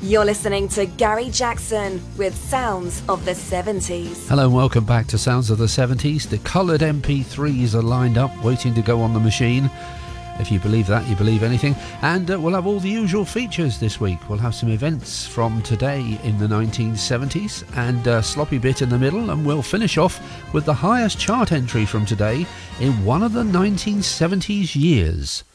You're listening to Gary Jackson with Sounds of the 70s. Hello and welcome back to Sounds of the 70s. The coloured MP3s are lined up, waiting to go on the machine. If you believe that, you believe anything. And we'll have all the usual features this week. We'll have some events from today in the 1970s and a sloppy bit in the middle. And we'll finish off with the highest chart entry from today in one of the 1970s years.